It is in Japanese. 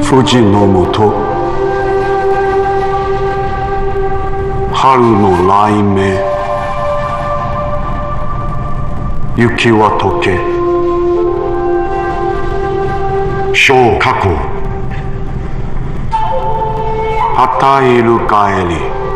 富士のもと春の雷鳴雪は溶け小過去旗いる帰り